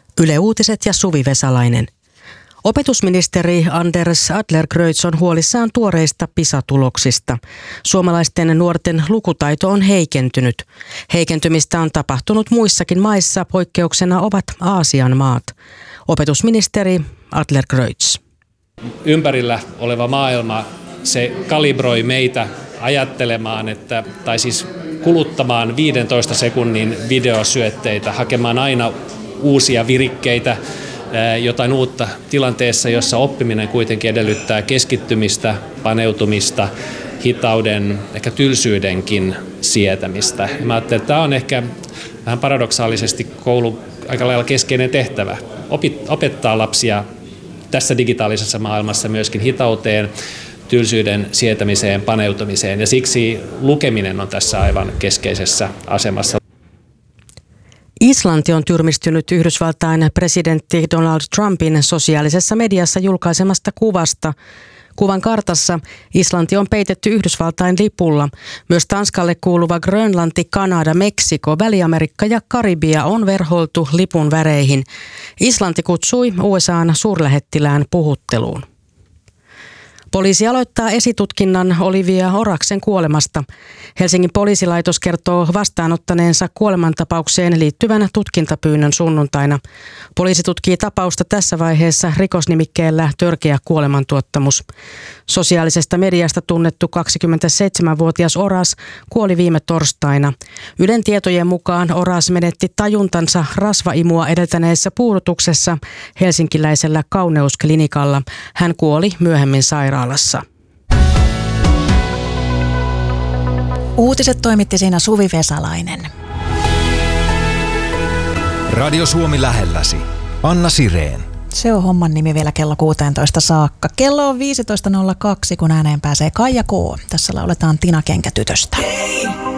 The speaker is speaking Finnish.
Yle Uutiset ja Suvi Vesalainen. Opetusministeri Anders Adlercreutz on huolissaan tuoreista PISA-tuloksista. Suomalaisten nuorten lukutaito on heikentynyt. Heikentymistä on tapahtunut muissakin maissa, poikkeuksena ovat Aasian maat. Opetusministeri Adlercreutz. Ympärillä oleva maailma, se kalibroi meitä ajattelemaan, tai siis kuluttamaan 15 sekunnin videosyötteitä, hakemaan aina uusia virikkeitä, jotain uutta tilanteessa, jossa oppiminen kuitenkin edellyttää keskittymistä, paneutumista, hitauden, ehkä tylsyydenkin sietämistä. Ja mä ajattelen, että tämä on ehkä vähän paradoksaalisesti koulun aika lailla keskeinen tehtävä. Opettaa lapsia tässä digitaalisessa maailmassa myöskin hitauteen, tylsyyden sietämiseen, paneutumiseen, ja siksi lukeminen on tässä aivan keskeisessä asemassa. Islanti on tyrmistynyt Yhdysvaltain presidentti Donald Trumpin sosiaalisessa mediassa julkaisemasta kuvasta. Kuvan kartassa Islanti on peitetty Yhdysvaltain lipulla. Myös Tanskalle kuuluva Grönlanti, Kanada, Meksiko, Väli-Amerikka ja Karibia on verhoiltu lipun väreihin. Islanti kutsui USA:n suurlähettilään puhutteluun. Poliisi aloittaa esitutkinnan Olivia Oraksen kuolemasta. Helsingin poliisilaitos kertoo vastaanottaneensa kuolemantapaukseen liittyvän tutkintapyynnön sunnuntaina. Poliisi tutkii tapausta tässä vaiheessa rikosnimikkeellä törkeä kuolemantuottamus. Sosiaalisesta mediasta tunnettu 27-vuotias Oras kuoli viime torstaina. Ylen tietojen mukaan Oras menetti tajuntansa rasvaimua edeltäneessä puudutuksessa helsinkiläisellä kauneusklinikalla. Hän kuoli myöhemmin sairaalassa. Uutiset toimitti siinä Suvi Vesalainen. Radio Suomi lähelläsi. Anna Sireen. Se on homman nimi vielä kello 16 saakka. Kello on 15.02, kun ääneen pääsee Kaija K. Tässä lauletaan Tina Kenkätytöstä.